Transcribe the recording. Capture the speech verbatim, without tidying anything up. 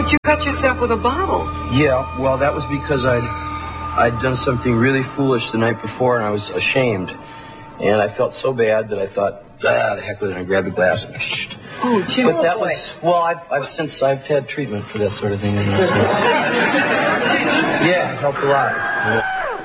But you cut yourself with a bottle. Yeah, well, that was because I'd, I'd done something really foolish the night before, and I was ashamed. And I felt so bad that I thought, ah, the heck with it. I grabbed a glass and psh. Oh, Jim. But that boy. was, well, I've, I've since, I've had treatment for that sort of thing. In since. Yeah, it helped a lot.